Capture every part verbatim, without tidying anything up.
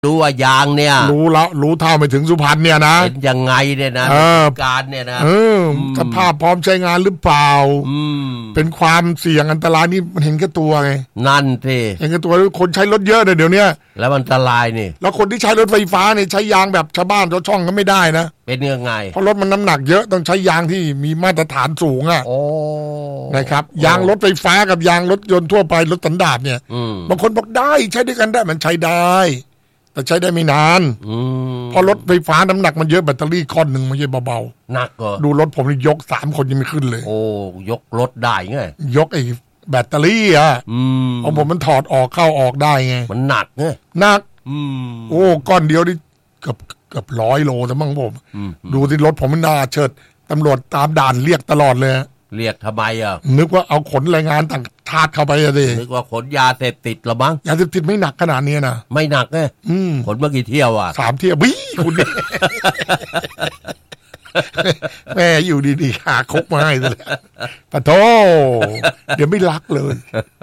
รู้ว่ายางเนี่ยรู้แล้วรู้เท่าไม่ถึงสุพรรณเนี่ยนะเป็นยังไงเนี่ยนะการเนี่ยนะสภาพพร้อมใช้งานหรือเปล่าเป็นความเสี่ยงอันตรายนี่มันเห็นแก่ตัวไงนั่นสิเห็นแก่ตัวคนใช้รถเยอะเลยเดี๋ยวนี้แล้วอันตรายนี่แล้วคนที่ใช้รถไฟฟ้าเนี่ยใช้ยางแบบชาวบ้านชาวช่องก็ไม่ได้นะเป็นยังไงเพราะรถมันน้ำหนักเยอะต้องใช้ยางที่มีมาตรฐานสูงอ่ะนะครับยางรถไฟฟ้ากับยางรถยนต์ทั่วไปรถสันดาปเนี่ยบางคนบอกได้ใช้ด้วยกันได้มันใช้ได้แต่ใช้ได้ไม่นานเพราะรถไฟฟ้าน้ำหนักมันเยอะแบตเตอรี่ก้อนหนึ่งไม่ใช่เบาๆหนักก็ดูรถผมนี่ยกสามคนยังไม่ขึ้นเลยโอ้ยกรถได้ไงยกไอ้แบตเตอรี่อ่ะของผมมันถอดออกเข้าออกได้ไงมันหนักไงหนักโอ้ก้อนเดียวนี่เกือบเกือบร้อยโลแต่มั่งผมดูที่รถผมมันน่าเชิดตำรวจตามด่านเรียกตลอดเลยเรียกทำไมอ่ะนึกว่าเอาขนแรงงานต่างชาติเข้าไปอะดินึกว่าขนยาเสพติดหรอมั้งยาเสพติดไม่หนักขนาดนี้นะไม่หนักไงขนเมื่อกี่เที่ยวอ่ะสามเที่ยวบี้คุณนี่แม่อยู่ดีๆหาคกมาให้เลยปะโถเดี๋ยวไม่รักเลย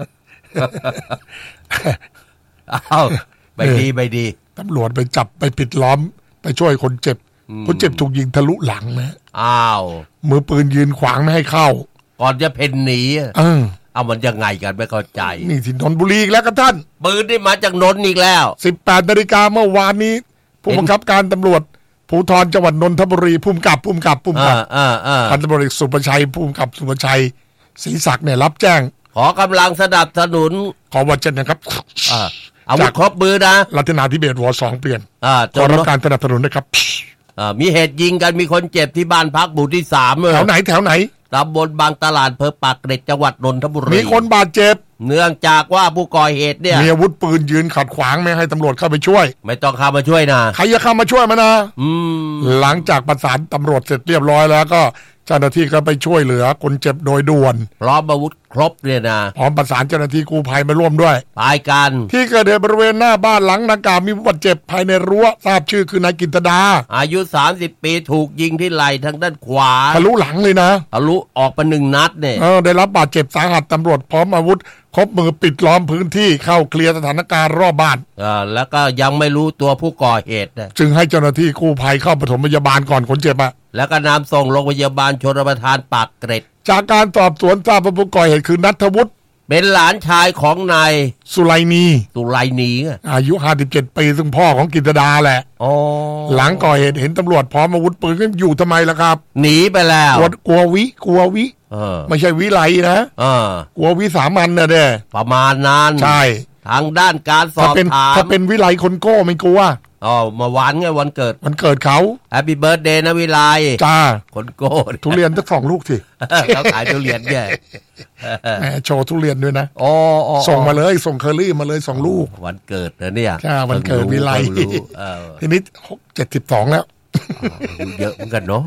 อ้าวไปดีไปดีตำรวจไปจับไปปิดล้อมไปช่วยคนเจ็บคนเจ็บถูกยิงทะลุหลังนะอ้าวมือปืนยืนขวางไม่ให้เข้าก่อนจะเพ่นหนีเออเอามันยังไงกันไม่เข้าใจนี่ที่นนทบุรีอีกแล้วครับท่านปืนได้มาจากนนท์อีกแล้วสิบแปดนาฬิกาเมื่อวานนี้ผู้บังคับการตำรวจภูธรจังหวัดนนทบุรีผู้กำกับผู้กำกับผู้กำกับพันตำรวจเอกสุประชัยผู้กำกับสุประชัยศรีศักดิ์เนี่ยรับแจ้งขอกำลังสนับสนุนขอวัดเจนนะครับอาวุธครบมือนะรัตนาธิเบศวอสองเปลี่ยนขอรับการสนับสนุนนะครับมีเหตุยิงกันมีคนเจ็บที่บ้านพักหมู่ที่สามแถวไหนแถวไหนตำบลบางตลาดอำเภอปากเกร็ดจังหวัดนนทบุรีมีคนบาดเจ็บเนื่องจากว่าผู้ก่อเหตุเนี่ยมีอาวุธปืนยืนขัดขวางไม่ให้ตำรวจเข้าไปช่วยไม่ต้องเข้ามาช่วยนะใครจะเข้ามาช่วยมันนะหลังจากประสานตำรวจเสร็จเรียบร้อยแล้วก็เจ้าหน้าที่ก็ไปช่วยเหลือคนเจ็บโดยด่วนพร้อมอาวุธครบเนี่ยนะพร้อมประสานเจ้าหน้าที่กู้ภัยมาร่วมด้วยไปกันที่เกิดเหตุบริเวณหน้าบ้านหลังดังกล่าวมีผู้บาดเจ็บภายในรั้วทราบชื่อคือนายกิตดาอายุสามสิบปีถูกยิงที่ไหล่ทางด้านขวาทะลุหลังเลยนะทะลุออกไปหนึ่งนัดเนี่ยเออได้รับบาดเจ็บสาหัสตำรวจพร้อมอาวุธครบมือปิดล้อมพื้นที่เข้าเคลียร์สถานการณ์รอบบ้านอ่าแล้วก็ยังไม่รู้ตัวผู้ก่อเหตุนะจึงให้เจ้าหน้าที่กู้ภัยเข้าปฐมพยาบาลก่อนคนเจ็บอะแล้วก็นำส่งโรงพยาบาลชลประทานปากเกร็ดจากการสอบสวนทราบว่าผู้ก่อเหตุคือณัฐวุฒิเป็นหลานชายของนายสุไลนีสุไลนีอายุห้าสิบเจ็ดปีซึ่งพ่อของกิตดาแหละอ๋อหลังก่อเหตุเห็นตำรวจพร้อมอาวุธปืนก็อยู่ทำไมล่ะครับหนีไปแล้วกลัวกลัววิกลัววิไม่ใช่วิไลนะกลัววิสามันนะเด้ประมาณนั้นใช่ทางด้านการสอบถามถ้าเป็นวิไลคนโก้ไม่กลัวอ๋อมาวันไงวันเกิดวันเกิดเขาแฮปปี้เบิร์ธเดย์นะวิไลจ้าคนโก้ทุเรียนสักสองลูกสิเขาขายทุเรียนแย่แหมโชว์ทุเรียนด้วยนะอ๋อส่งมาเลยส่งเคอรี่มาเลยสองลูกวันเกิดนะเนี่ยใช่วันเกิดวิไลทีนี้เจ็ดสิบสองแล้วเยอะเหมือนกันเนาะ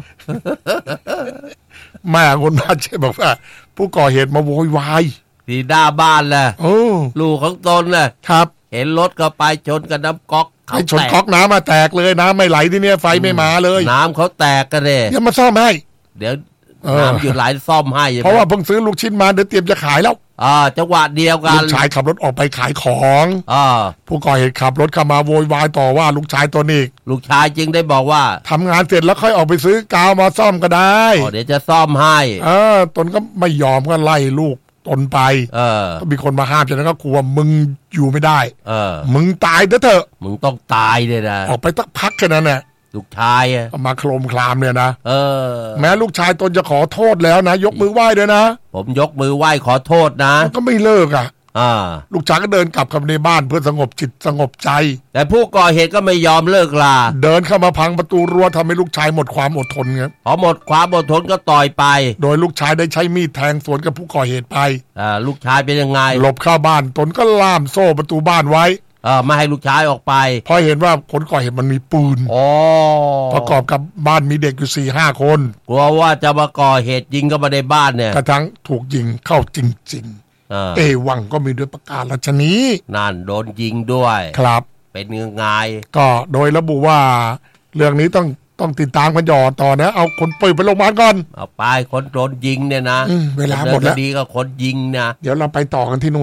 แม่คนบ้านเช่บอกว่าผู้ก่อเหตุมาโวยวายที่หน้าบ้านแหละลูกของตนน่ะครับเห็นรถก็ไปชนกับน้ำก๊อกไอ้ชนก๊อกน้ำมาแตกเลยน้ำไม่ไหลที่เนี้ยไฟไม่มาเลยน้ำเขาแตกกันเลยเดี๋ยวมาซ่อมให้เดี๋ยวน้ำอยู่ไหลซ่อมให้เพราะว่าเพิ่งซื้อลูกชิ้นมาเดี๋ยวเตรียมจะขายแล้วอ่าจังหวะเดียวกันลูกชายขับรถออกไปขายของอ่าผู้ก่อเหตุขับรถเข้ามาโวยวายต่อว่าลูกชายตัวนี้ลูกชายจึงได้บอกว่าทำงานเสร็จแล้วค่อยออกไปซื้อกาวมาซ่อมก็ได้อ๋อเดี๋ยวจะซ่อมให้เออตนก็ไม่ยอมก็ไล่ลูกตนไปเออก็มีคนมาห้ามจากนั้นก็กลัวมึงอยู่ไม่ได้เออมึงตายเถอะมึงต้องตายเลยนะออกไปสักพักแค่นั้นแหละลูกชายอ่ะมาโครมคลามเนี่ยนะเออแม้ลูกชายตนจะขอโทษแล้วนะยกมือไหว้ด้วยนะผมยกมือไหว้ขอโทษนะก็ไม่เลิกอ่ะอ่าลูกชายก็เดินกลับเข้าในบ้านเพื่อสงบจิตสงบใจแต่ผู้ก่อเหตุก็ไม่ยอมเลิกลาเดินเข้ามาพังประตูรั้วทำให้ลูกชายหมดความอดทนครับพอหมดความอดทนก็ต่อยไปโดยลูกชายได้ใช้มีดแทงสวนกับผู้ก่อเหตุไปอ่าลูกชายเป็นยังไงหลบเข้าบ้านตนก็ล่ามโซ่ประตูบ้านไว้เออไม่ให้ลูกชายออกไปเพราะเห็นว่าคนก่อเหตุมันมีปืนอ๋อประกอบกับบ้านมีเด็กอยู่สี่ห้าคนกลัวว่าจะมาก่อเหตุยิงเข้ามาในบ้านเนี่ยกระทั่งถูกยิงเข้าจริงๆเอวังก็มีด้วยประกาศราชนีนั่นโดนยิงด้วยครับเป็นเงืองไงก็โดยระบุว่าเรื่องนี้ต้องต้องติดตามกันย่อต่อนะเอาคนปืนไปโรงพยาบาลก่อนเอาไปคนโดนยิงเนี่ยนะเวลาหมดแล้วดีก็คนยิงนะเดี๋ยวเราไปต่อกันที่นู่นนะ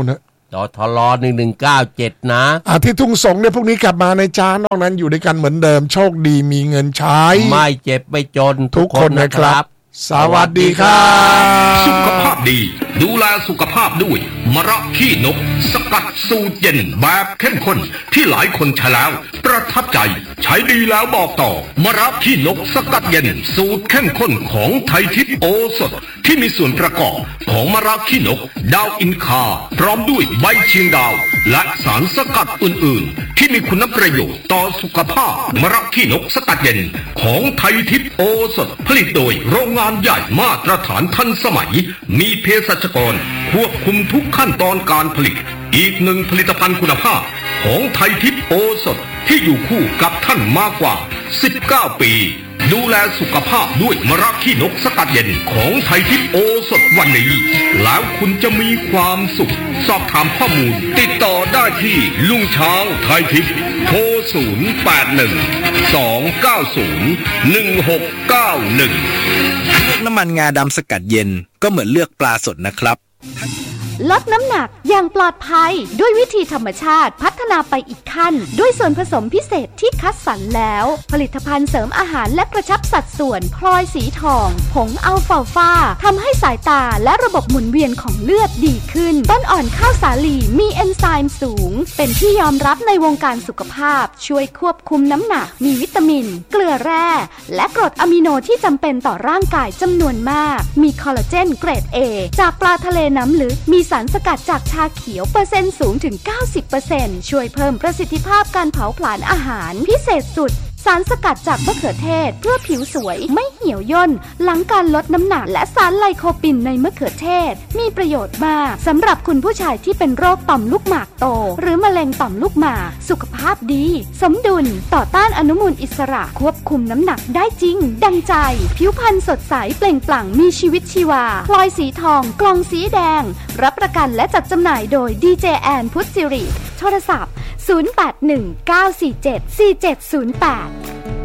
ตทลหนึ่งหนึ่งเก้าเจ็ดนะอาที่ทุ่งสงเนี่ยพวกนี้กลับมาในจ้านอกนั้นอยู่ด้วยกันเหมือนเดิมโชคดีมีเงินใช้ไม่เจ็บไม่จนทุกคนนะครับสวัสดีครับสุขภาพดีดูแลสุขภาพด้วยมะระขี้นกสกัดสูตรเย็นแบบเข้มข้นที่หลายคนใช้แล้วประทับใจใช้ดีแล้วบอกต่อมะระขี้นกสกัดเย็นสูตรเข้มข้นของไทยทิพย์โอสถที่มีส่วนประกอบของมะระขี้นกดาวอินคาพร้อมด้วยใบเชียงดาวและสารสกัดอื่นๆที่มีคุณประโยชน์ต่อสุขภาพมะระขี้นกสกัดเย็นของไทยทิพย์โอสถผลิตโดยโรงงานใหญ่มาตรฐานทันสมัยมีเภสัชกรควบคุมทุกขั้นตอนการผลิตอีกหนึ่งผลิตภัณฑ์คุณภาพของไทยทิพย์โอสถที่อยู่คู่กับท่านมากกว่าสิบเก้าปีดูแลสุขภาพด้วยมะระขี้นกสกัดเย็นของไทยทิพย์โอสถวันนี้แล้วคุณจะมีความสุขสอบถามข้อมูลติดต่อได้ที่ลุงช้างไทยทิพย์โทรศูนย์แปดหนึ่งสองเก้าศูนย์หนึ่งหกเก้าหนึ่งเลือกน้ำมันงาดำสกัดเย็นก็เหมือนเลือกปลาสดนะครับลดน้ำหนักอย่างปลอดภัยด้วยวิธีธรรมชาติพัฒนาไปอีกขั้นด้วยส่วนผสมพิเศษที่คัดสรรแล้วผลิตภัณฑ์เสริมอาหารและกระชับสัดส่วนพลอยสีทองผงอัลฟาฟาทำให้สายตาและระบบหมุนเวียนของเลือดดีขึ้นต้นอ่อนข้าวสาลีมีเอนไซม์สูงเป็นที่ยอมรับในวงการสุขภาพช่วยควบคุมน้ำหนักมีวิตามินเกลือแร่และกรดอะมิโนที่จำเป็นต่อร่างกายจำนวนมากมีคอลลาเจนเกรด A จากปลาทะเลน้ำลึกมีสารสกัดจากชาเขียวเปอร์เซ็นต์สูงถึง เก้าสิบเปอร์เซ็นต์ ช่วยเพิ่มประสิทธิภาพการเผาผลาญอาหารพิเศษสุดสารสกัดจากมะเขือเทศเพื่อผิวสวยไม่เหี่ยวย่นหลังการลดน้ำหนักและสารไลโคปินในมะเขือเทศมีประโยชน์มากสำหรับคุณผู้ชายที่เป็นโรคต่อมลูกหมากโตหรือมะเร็งต่อมลูกหมากสุขภาพดีสมดุลต่อต้านอนุมูลอิสระควบคุมน้ำหนักได้จริงดังใจผิวพรรณสดใสเปล่งปลั่งมีชีวิตชีวาพลอยสีทองกล่องสีแดงรับประกันและจัดจำหน่ายโดยดีเจแอนพุทธศิริโทรศัพท์ศูนย์ แปด หนึ่ง เก้า สี่ เจ็ด สี่ เจ็ด ศูนย์ แปด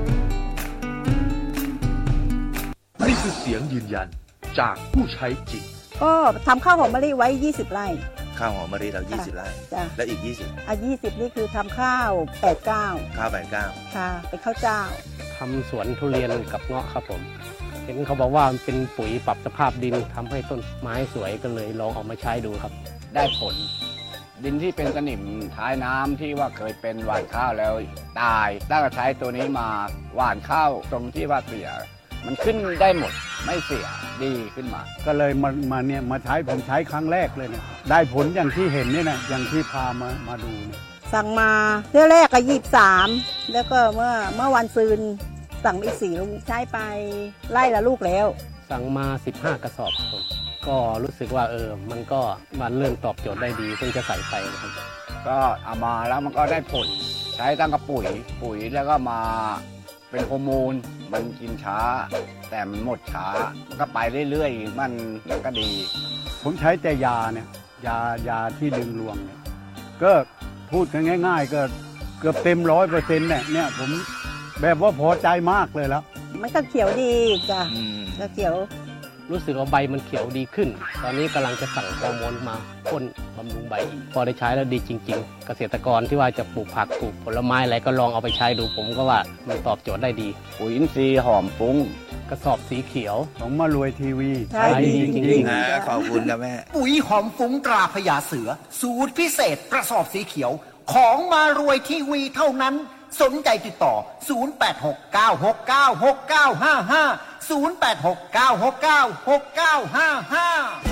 นี่คือเสียงยืนยันจากผู้ใช้จริงก็ทำข้าวหอมมะลิไว้ยี่สิบไร่ข้าวหอมมะลิเรายี่สิบไร่แล้วอีกยี่สิบอ่ะยี่สิบนี่คือทำข้าวแปดเก้าข้าวแปดเก้าค่ะเป็นข้าวเจ้าทำสวนทุเรียนกับเงาะครับผมเห็นเขาบอกว่ามันเป็นปุ๋ยปรับสภาพดินทำให้ต้นไม้สวยก็เลยลองเอามาใช้ดูครับได้ผลดินที่เป็นสนิมท้ายน้ำที่ว่าเคยเป็นหว่านข้าวแล้วตายตั้งแต่ใช้ตัวนี้มาหว่านข้าวตรงที่ว่าเสียมันขึ้นได้หมดไม่เสียดีขึ้นมาก็เลยมามาเนี่ยมาใช้ผมใช้ครั้งแรกเลยเนี่ยได้ผลอย่างที่เห็นเนี่ยนะอย่างที่พามามาดูเนี่ยสั่งมาเที่ยวแรกก็ยี่สิบสามแล้วก็เมื่อเมื่อวันซืนสั่งอีกสี่ลูกใช้ไปไล่ละลูกแล้วสั่งมาสิบห้ากระสอบผมก็รู้สึกว่าเออมันก็มันเริ่มตอบโจทย์ได้ดีเพิ่งจะใส่ไปนะครับก็เอามาแล้วมันก็ได้ผลใช้ตั้งกระปุ๋ยปุ๋ยแล้วก็มาเป็นฮอร์โมนมันกินช้าแต่มันหมดช้ามันก็ไปเรื่อยๆมันมันก็ดีผมใช้แต่ยาเนี่ยยายาที่ดึงรวงเนี่ยก็พูดกันง่ายๆก็เกือบเต็มร้อยเปอร์เซ็นต์เนี่ยเนี่ยผมแบบว่าพอใจมากเลยแล้วมันก็เขียวดีจ้ะก็เขียวรู้สึกว่าใบมันเขียวดีขึ้นตอนนี้กำลังจะสั่งฮอร์โมนมาพ่นบำรุงใบอีกพอได้ใช้แล้วดีจริงๆเกษตรกรที่ว่าจะปลูกผักปลูกผลไม้อะไรก็ลองเอาไปใช้ดูผมก็ว่ามันตอบโจทย์ได้ดีปุ๋ยอินทรีย์หอมฟุ้งกระสอบสีเขียวของมารวยทีวีใช่ดีจริงๆขอบคุณครับแม่ปุ๋ยหอมฟุ้งตราพญาเสือสูตรพิเศษกระสอบสีเขียวของมารวยทีวีเท่านั้นสนใจติดต่อศูนย์ แปด หก เก้า หก เก้า หก เก้า ห้า ห้า ศูนย์ แปด หก เก้า หก เก้า หก เก้า ห้า ห้า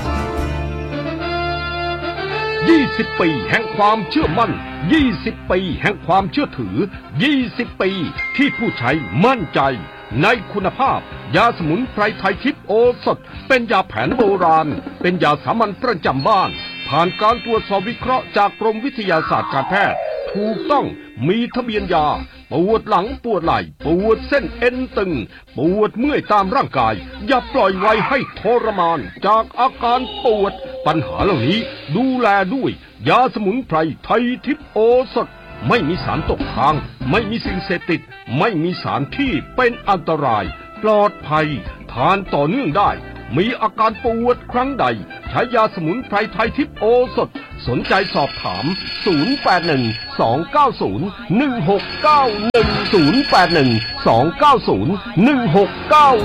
ยี่สิบปีแห่งความเชื่อมั่นยี่สิบปีแห่งความเชื่อถือยี่สิบปีที่ผู้ใช้มั่นใจในคุณภาพยาสมุนไพรไทยทิพย์โอสถเป็นยาแผนโบราณเป็นยาสามัญประจำบ้านผ่านการตรวจสอบวิเคราะห์จากกรมวิทยาศาสตร์การแพทย์ถูกต้องมีทะเบียนยาปวดหลังปวดไหล่ปวดเส้นเอ็นตึงปวดเมื่อยตามร่างกายอย่าปล่อยไว้ให้ทรมานจากอาการปวดปัญหาเหล่านี้ดูแลด้วยยาสมุนไพรไทยทิพย์โอสถไม่มีสารตกค้างไม่มีสิ่งเสพติดไม่มีสารที่เป็นอันตรายปลอดภัยทานต่อเนื่องได้มีอาการปวดครั้งใดใช้ยาสมุนไพรไทยทิพย์โอสถสนใจสอบถามศูนย์ แปด หนึ่ง สอง เก้า ศูนย์ หนึ่ง หก เก้า หนึ่ง ศูนย์ แปด หนึ่ง สอง เก้า ศูนย์ หนึ่ง หก เก้า